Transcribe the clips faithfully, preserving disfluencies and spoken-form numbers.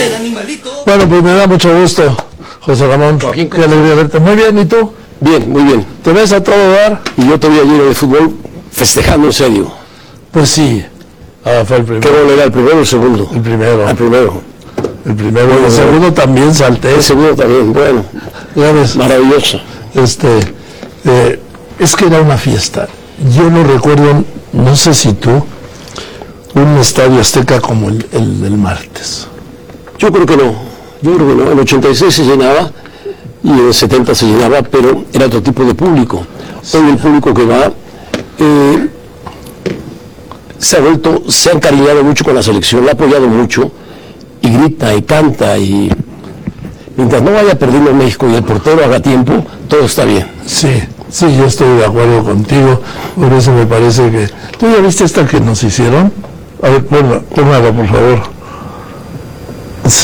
del animalito. Bueno, pues me da mucho gusto, José Ramón. Joaquín, qué alegría verte. Muy bien, ¿y tú? Bien, muy bien. ¿Te ves a todo dar? Y yo todavía lleno de fútbol, festejando en serio. Pues sí. Ah, fue el primero. ¿Qué gol era, el primero o el segundo? El primero. El primero. El primero. El, el segundo también salté. El segundo también, bueno. Ya ves. Maravilloso. Este, eh, es que era una fiesta. Yo no recuerdo, no sé si tú, un estadio Azteca como el, el del martes. Yo creo que no. Yo creo que no. En el ochenta y seis se llenaba y en el setenta se llenaba, pero era otro tipo de público. Hoy el público que va eh, se ha vuelto, se ha encariñado mucho con la selección, la ha apoyado mucho y grita y canta y mientras no vaya perdiendo México y el portero haga tiempo, todo está bien. Sí, sí, yo estoy de acuerdo contigo, por eso me parece que... ¿Tú ya viste esta que nos hicieron? A ver, ponla, póngala, por favor. Sí.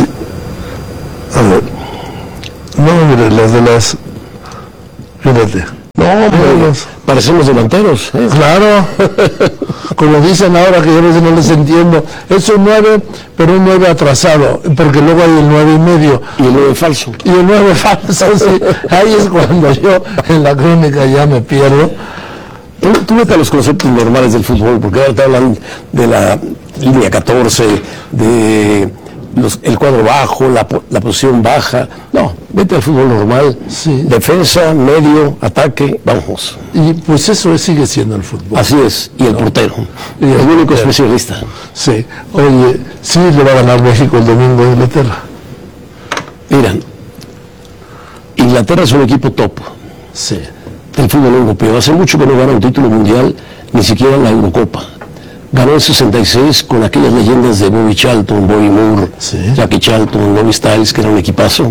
A ver. No, mire, las de las... Fíjate. No, hombre, parecemos delanteros. ¿eh? Claro. Como dicen ahora, que yo a veces no les entiendo. Es un nueve, pero un nueve atrasado, porque luego hay el nueve y medio. Y el nueve falso. Y el nueve falso, sí. Ahí es cuando yo en la crónica ya me pierdo. Tú, tú vete a los conceptos normales del fútbol, porque ahora te hablan de la línea catorce, de los, el cuadro bajo, la, la posición baja. No, vete al fútbol normal. Sí. Defensa, medio, ataque, vamos. Y pues eso es, sigue siendo el fútbol. Así es, y el no. portero, Y el, el único portero. especialista. Sí, oye, sí le va a ganar México el domingo a Inglaterra. Mira, Inglaterra es un equipo top. Sí. Del fútbol europeo. Hace mucho que no gana un título mundial, ni siquiera en la Eurocopa. Ganó en sesenta y seis con aquellas leyendas de Bobby Charlton, Bobby Moore, sí. Jackie Charlton, Bobby Styles, que era un equipazo.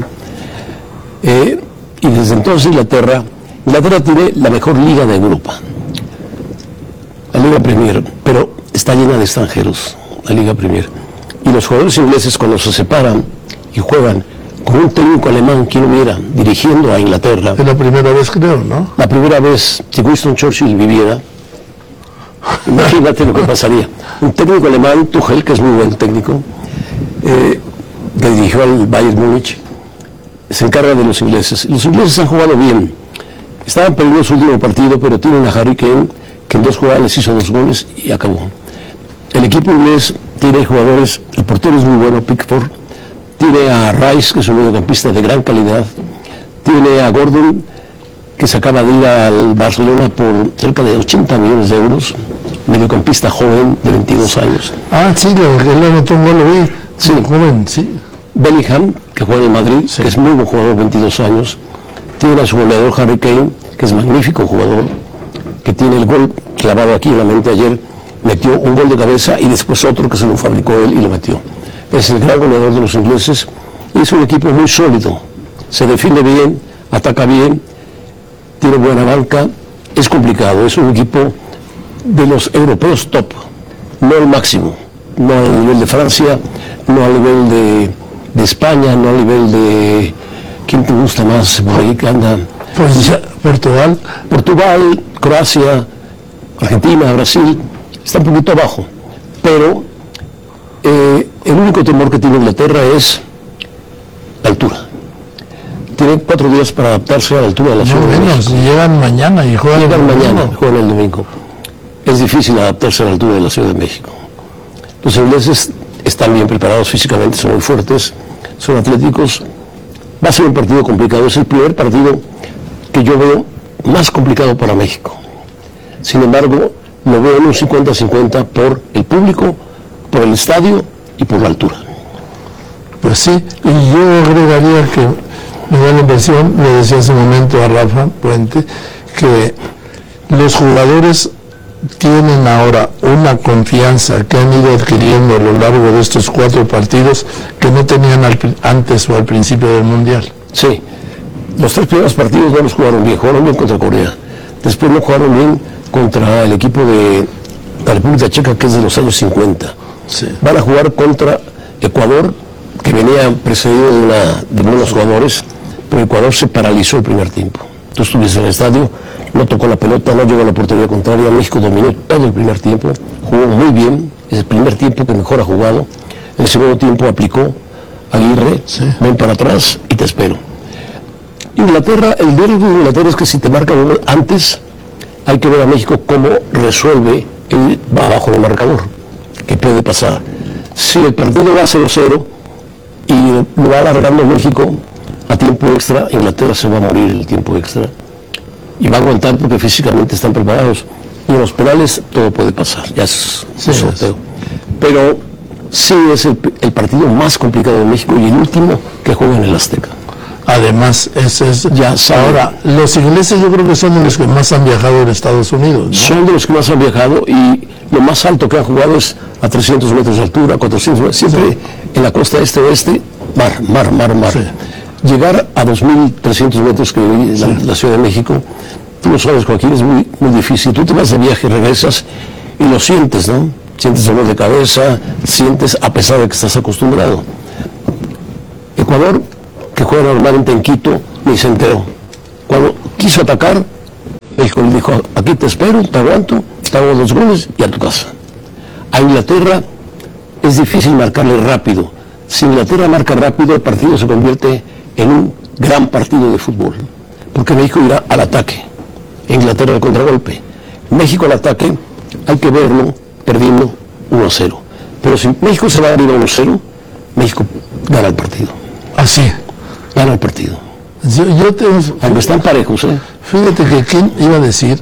Eh, y desde entonces Inglaterra, Inglaterra tiene la mejor liga de Europa, la Liga Premier, pero está llena de extranjeros, la Liga Premier. Y los jugadores ingleses cuando se separan y juegan con un técnico alemán, quien hubiera, dirigiendo a Inglaterra. Es la primera vez, creo, ¿no? La primera vez que Winston Churchill viviera, imagínate lo que pasaría. Un técnico alemán, Tuchel, que es muy buen técnico, eh, que dirigió al Bayern Múnich, se encarga de los ingleses. Los ingleses han jugado bien. Estaban perdiendo su último partido, pero tienen a Harry Kane, que en dos jugadas les hizo dos goles y acabó. El equipo inglés tiene jugadores, el portero es muy bueno, Pickford, tiene a Rice, que es un mediocampista de gran calidad, tiene a Gordon, que se acaba de ir al Barcelona por cerca de ochenta millones de euros, mediocampista joven de veintidós años. Ah, sí, él le anotó un gol, lo vi. Sí, joven, sí. Bellingham, que juega en Madrid, sí. Que es muy buen jugador, veintidós años. Tiene a su goleador Harry Kane, que es magnífico jugador, que tiene el gol clavado aquí en la mente ayer, metió un gol de cabeza y después otro que se lo fabricó él y lo metió. Es el gran goleador de los ingleses y es un equipo muy sólido, se defiende bien, ataca bien, tiene buena banca, es complicado, es un equipo de los europeos top, no el máximo, no al nivel de Francia, no al nivel de, de España, no al nivel de... ¿Quién te gusta más por ahí que anda? Pues ya, Portugal. Portugal, Croacia, Argentina, Brasil, está un poquito abajo, pero eh, el único temor que tiene Inglaterra es la altura. Tienen cuatro días para adaptarse a la altura de la No, ciudad de menos, México. llegan mañana y juegan Llegan el mañana, domingo. juegan el domingo. Es difícil adaptarse a la altura de la Ciudad de México. Los ingleses están bien preparados físicamente, son muy fuertes, son atléticos. Va a ser un partido complicado, es el primer partido que yo veo más complicado para México. Sin embargo, lo veo en un cincuenta cincuenta por el público, por el estadio y por la altura. Pues sí, y yo agregaría que me da la impresión, le decía hace un momento a Rafa Puente, que los jugadores tienen ahora una confianza que han ido adquiriendo a lo largo de estos cuatro partidos que no tenían al, antes o al principio del Mundial. Sí, los tres primeros partidos no los jugaron bien, jugaron bien contra Corea. Después no jugaron bien contra el equipo de la República Checa, que es de los años cincuenta. Sí. Van a jugar contra Ecuador, que venía precedido de, una, de buenos jugadores, pero Ecuador se paralizó el primer tiempo. Tú estuviste en el estadio, no tocó la pelota, no llegó a la portería contraria, México dominó todo el primer tiempo, jugó muy bien, es el primer tiempo que mejor ha jugado, el segundo tiempo aplicó, Aguirre, Sí. ven para atrás y te espero. Inglaterra, el diálogo de Inglaterra es que si te marcan antes, hay que ver a México cómo resuelve el bajo el marcador, que puede pasar. Si el partido va a cero cero y lo va alargando México a tiempo extra, Inglaterra se va a morir el tiempo extra y va a aguantar porque físicamente están preparados. Y en los penales todo puede pasar, ya es Sí, un sorteo. Pero sí es el, el partido más complicado de México y el último que juega en el Azteca. Además, eso es... Ya sabe. Ahora, los ingleses yo creo que son de los que más han viajado en Estados Unidos, ¿no? Son de los que más han viajado y lo más alto que han jugado es a trescientos metros de altura, cuatrocientos metros, siempre sí. En la costa este-oeste, mar, mar, mar, mar. Sí. Llegar a dos mil trescientos metros que vive la, sí. la Ciudad de México, tú lo sabes, Joaquín, es muy, muy difícil. Tú te vas de viaje, regresas y lo sientes, ¿no? Sientes dolor de cabeza, sientes a pesar de que estás acostumbrado. Ecuador, que juega normalmente en Quito, ni se enteró. Cuando quiso atacar, México le dijo, aquí te espero, te aguanto, te hago dos goles y a tu casa. A Inglaterra es difícil marcarle rápido. Si Inglaterra marca rápido, el partido se convierte en un gran partido de fútbol, porque México irá al ataque, Inglaterra al contragolpe. México al ataque, hay que verlo perdiendo uno a cero. Pero si México se va arriba uno a cero, México gana el partido. Así. Gana el partido. Yo, yo te, Aunque están parejos, ¿eh? Fíjate que quién iba a decir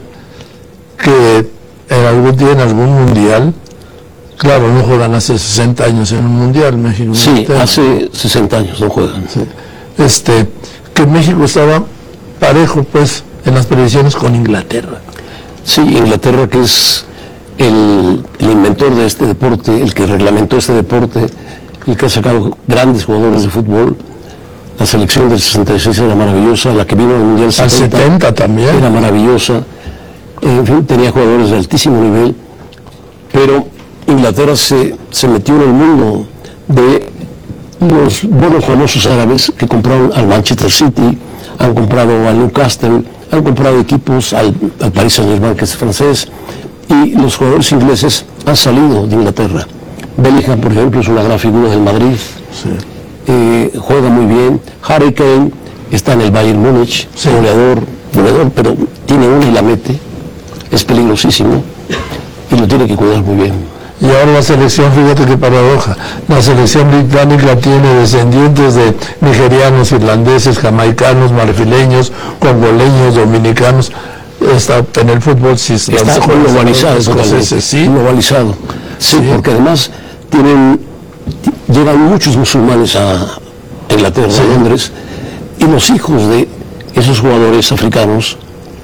que en algún día, en algún mundial, claro, no juegan hace sesenta años en un mundial, México. Sí, hace sesenta años no juegan. Sí. Este, que México estaba parejo, pues, en las previsiones con Inglaterra. Sí, Inglaterra, que es el, el inventor de este deporte, el que reglamentó este deporte, el que ha sacado grandes jugadores de fútbol. La selección del sesenta y seis era maravillosa, la que vino al Mundial setenta, al setenta también. Era maravillosa. En fin, tenía jugadores de altísimo nivel, pero Inglaterra se, se metió en el mundo de los buenos famosos árabes que compraron al Manchester City, han comprado al Newcastle, han comprado equipos al, al Paris Saint-Germain, que es francés, y los jugadores ingleses han salido de Inglaterra. Bellingham, por ejemplo, es una gran figura del Madrid. Sí. Eh, juega muy bien. Harry Kane está en el Bayern Múnich, sí. goleador, goleador, pero tiene una y la mete, es peligrosísimo y lo tiene que cuidar muy bien. Y ahora la selección, fíjate qué paradoja, la selección británica tiene descendientes de nigerianos, irlandeses, jamaicanos, marfileños, congoleños, dominicanos. Está en el fútbol sí está, está globalizado, escoceses, ¿sí? globalizado, sí, sí, porque además tienen llegan muchos musulmanes a Inglaterra, sí. a Londres, y los hijos de esos jugadores africanos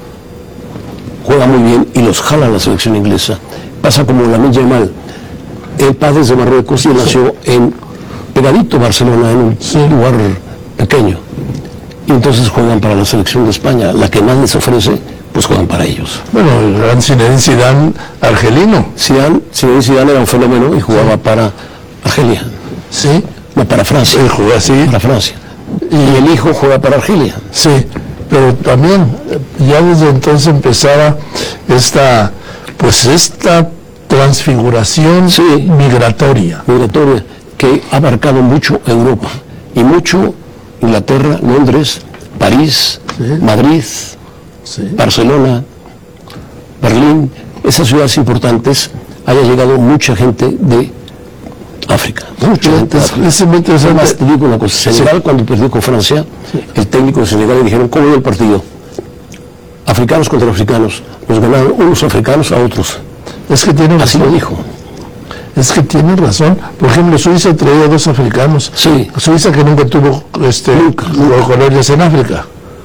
juegan muy bien y los jala la selección inglesa. Pasa como Lamine Yamal, el padre es de Marruecos y él sí. nació en pegadito Barcelona, en un sí. lugar pequeño, y entonces juegan para la selección de España, la que más les ofrece, pues juegan para ellos. Bueno, el gran Zinedine Zidane argelino. Zidane, Zinedine Zidane era un fenómeno y jugaba sí. para Argelia. Sí. No, para Francia. Sí, juega así. Para Francia. Y, y el hijo juega para Argelia. Sí, pero también ya desde entonces empezaba esta, pues esta transfiguración sí. migratoria. Migratoria, que ha abarcado mucho Europa. Y mucho Inglaterra, Londres, París, sí. Madrid, sí. Barcelona, Berlín, esas ciudades importantes, haya llegado mucha gente de África, mucha gente de África. Es muy interesante. Además, te digo una cosa, Senegal sí. cuando perdió con Francia, sí. el técnico de Senegal le dijeron, ¿cómo iba el partido? Africanos contra africanos, nos ganaron unos africanos a otros. Es que tiene Así razón. lo dijo. Es que tiene razón. Por ejemplo, Suiza traía dos africanos. Sí. Suiza que nunca tuvo este, nunca, nunca. colonias en África.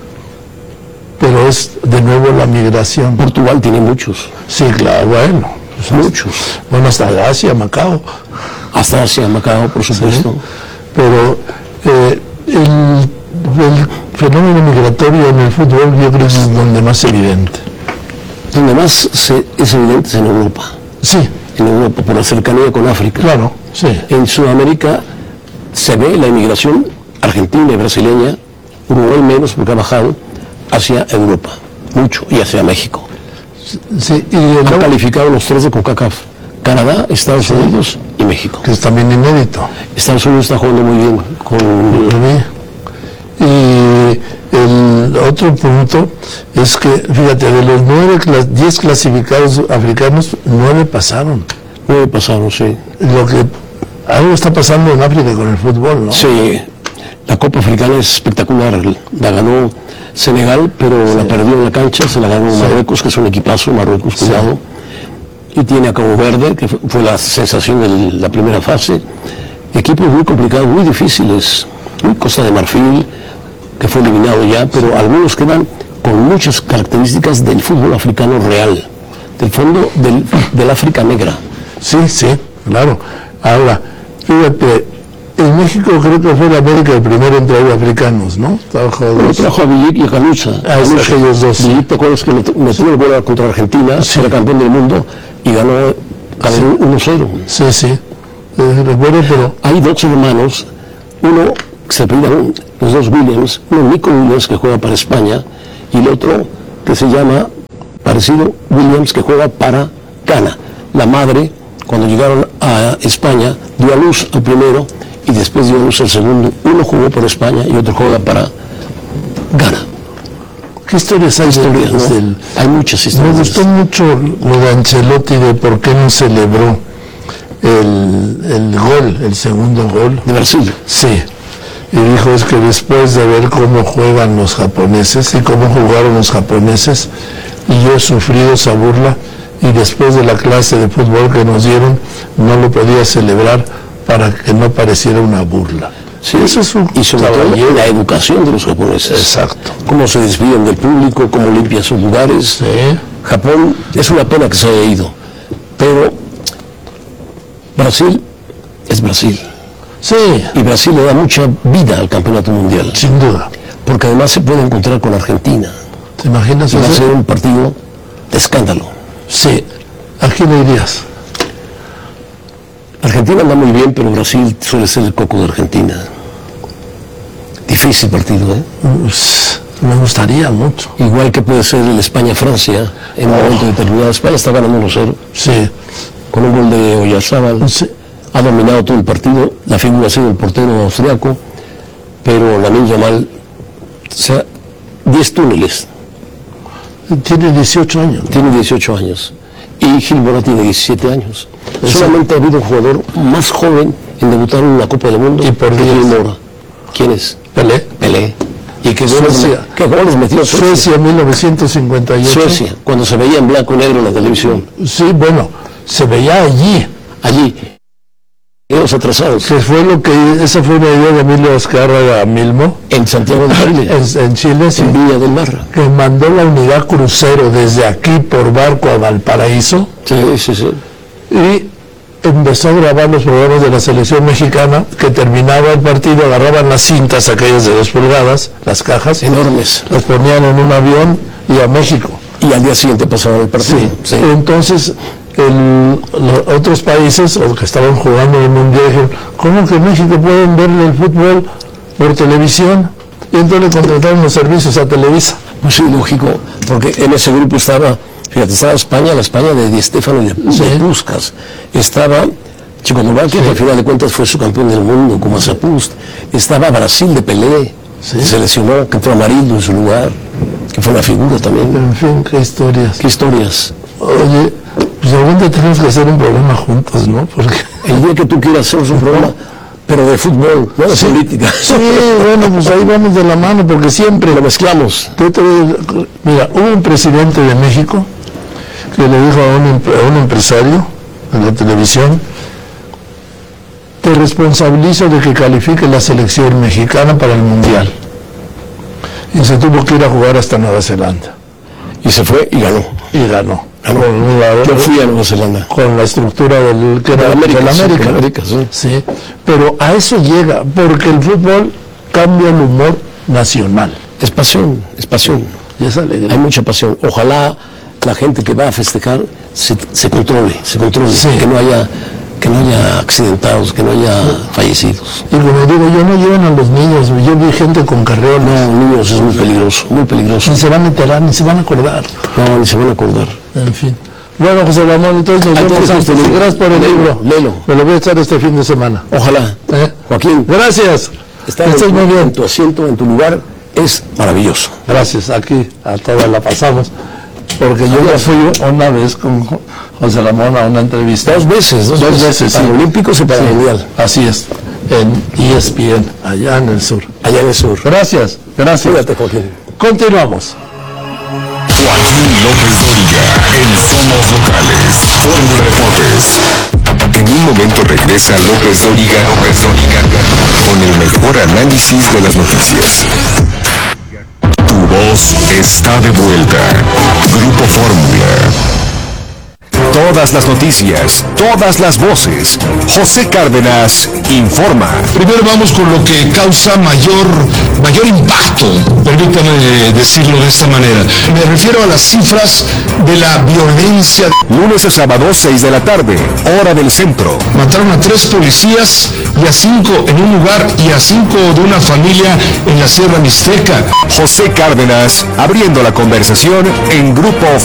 Pero es de nuevo la migración. Portugal tiene muchos. Sí, claro, bueno. Pues muchos. Bueno, hasta Asia, Macao. Hasta Asia, Macao, por supuesto. Sí. Pero eh, el, el fenómeno migratorio en el fútbol yo creo que es donde más evidente. Donde más se, es evidente es en Europa. Sí. En Europa, por la cercanía con África. Claro, sí. En Sudamérica se ve la inmigración argentina y brasileña, Uruguay menos porque ha bajado, hacia Europa, mucho, y hacia México. Sí, y el... Han calificado los tres de CONCACAF, Canadá, Estados sí. Unidos y y México. Que es también inédito. Estados Unidos está jugando muy bien con... Y el otro punto es que, fíjate, de los nueve, diez clasificados africanos, nueve pasaron. Nueve pasaron, sí. Lo que algo está pasando en África con el fútbol, ¿no? Sí, la Copa Africana es espectacular. La ganó Senegal, pero sí. la perdió en la cancha, se la ganó sí. Marruecos, que es un equipazo, Marruecos, cuidado. Sí. Y tiene a Cabo Verde, que fue la sensación de la primera fase. Equipos muy complicados, muy difíciles. Costa de Marfil, que fue eliminado ya, pero algunos quedan con muchas características del fútbol africano real, del fondo del, del África negra. Sí, sí, claro. Ahora, fíjate, en México creo que fue la América el primero en traer africanos, ¿no? Trajo, dos. Trajo a Villic y a Calucha. Ah, es aquellos dos. Villic, ¿te acuerdas que metió sí. el gol contra Argentina? Sí. Era campeón del mundo y ganó Camerún sí. uno cero. Sí, sí. Eh, recuerdo, pero... Hay dos hermanos, uno que se pelean, los dos Williams, uno Nico Williams que juega para España y el otro que se llama, parecido, Williams que juega para Ghana. La madre, cuando llegaron a España, dio a luz al primero y después dio a luz al segundo. Uno jugó por España y otro juega para Ghana. ¿Qué historias hay? Historias, ¿no? del... Hay muchas historias. Me gustó mucho lo de Ancelotti de por qué no celebró el, el gol, el segundo gol. ¿De Brasil? Sí. Y dijo, es que después de ver cómo juegan los japoneses y cómo jugaron los japoneses, y yo he sufrido esa burla, y después de la clase de fútbol que nos dieron, no lo podía celebrar para que no pareciera una burla. Sí, eso es un... Y sobre todo la educación de los japoneses. Exacto. Cómo se despiden del público, cómo limpian sus lugares. Sí. Japón, es una pena que se haya ido, pero Brasil es Brasil. Sí. Y Brasil le da mucha vida al campeonato mundial. Sin duda. Porque además se puede encontrar con Argentina. ¿Te imaginas y eso? Va a ser un partido de escándalo. Sí. ¿A quién le irías? Argentina anda muy bien, pero Brasil suele ser el coco de Argentina. Difícil partido, ¿eh? Pues, me gustaría mucho. Igual que puede ser el España-Francia, en un oh. momento determinado. España está ganando uno cero. Sí. Con un gol de Oyarzábal. Sí. Ha dominado todo el partido, la figura ha sido el portero austriaco, pero Lamine Yamal, o sea, diez túneles. Tiene dieciocho años. Tiene dieciocho años. Y Gil Borja tiene diecisiete años. Eso. Solamente ha habido un jugador más joven en debutar en una Copa del Mundo. Y por Gil Borja. ¿Quién es? Pelé. Pelé. ¿Y qué Suecia. ¿Qué goles metió Suecia? Suecia, mil novecientos cincuenta y ocho. Suecia, cuando se veía en blanco y negro en la televisión. Sí, bueno, se veía allí. Allí. Los atrasados. Que fue lo que, esa fue una idea de Emilio Azcárraga Milmo. En Santiago de Chile. En, en Chile, sí. En Villa del Mar. Que mandó la unidad crucero desde aquí por barco a Valparaíso. Sí, sí, sí. Y empezó a grabar los programas de la selección mexicana, que terminaba el partido, agarraban las cintas aquellas de dos pulgadas, las cajas. Enormes. Las ponían en un avión y a México. Y al día siguiente pasaban el partido. Sí. Sí. Entonces... El, los otros países, los que estaban jugando en el mundial, dijeron, ¿cómo que en México pueden ver el fútbol por televisión? Y entonces le contrataron los servicios a Televisa. Pues sí, lógico, porque en ese grupo estaba, fíjate, estaba España, la España de Di Stéfano y de, sí. de Puskás, estaba Checoslovaquia, sí. que al final de cuentas fue su campeón del mundo, como Zapust, estaba Brasil de Pelé, sí. se lesionó, que entró Amarildo en su lugar, que fue una figura también. En fin, qué historias. Qué historias. Oye, pues algún día tenemos que hacer un programa juntos, ¿no? Porque el día que tú quieras hacer un programa, pero de fútbol, no de sí, política. Sí, bueno, pues ahí vamos de la mano, porque siempre lo mezclamos. Mira, hubo un presidente de México que le dijo a un, a un empresario en la televisión: te responsabilizo de que califique la selección mexicana para el Mundial. Y se tuvo que ir a jugar hasta Nueva Zelanda. Y se fue y ganó. Y ganó. Con la, Yo fui a Nueva Zelanda. Con la estructura del que era de América. De la América, sí, América sí. sí. Pero a eso llega, porque el fútbol cambia el humor nacional. Es pasión, es pasión. Y es alegría. Hay mucha pasión. Ojalá la gente que va a festejar se, se controle, se controle, sí. que no haya que no haya accidentados, que no haya fallecidos. Y como digo, yo no llevan a los niños, yo vi gente con carreolas. No, niños es muy peligroso, muy peligroso. Ni se van a enterar, ni se van a acordar. No, ni se van a acordar. En fin. Bueno, José Ramón, entonces nos vemos antes. Gracias por el Lelo, libro. Lelo. Me lo voy a echar este fin de semana. Ojalá. ¿Eh? Joaquín. Gracias. Estar Estás en, muy bien. en tu asiento, en tu lugar, es maravilloso. Gracias, aquí a todas la pasamos. Porque yo ya fui una vez con José Ramón a una entrevista. Dos veces, dos, Dos veces. veces, Para sí. Olímpicos y para Sí, Mundial. así es, en E S P N, allá en el sur. Allá en el sur. Gracias, gracias. Cuídate, Joaquín. Continuamos. Joaquín López Dóriga, en Somos Locales, Fórmula Deportes. En un momento regresa López Dóriga, López Dóriga, con el mejor análisis de las noticias. Tu voz está de vuelta. Grupo Fórmula. Todas las noticias, todas las voces. José Cárdenas informa. Primero vamos con lo que causa mayor, mayor impacto, permítame decirlo de esta manera. Me refiero a las cifras de la violencia. Lunes a sábado, seis de la tarde, hora del centro. Mataron a tres policías y a cinco en un lugar y a cinco de una familia en la Sierra Mixteca. José Cárdenas, abriendo la conversación en Grupo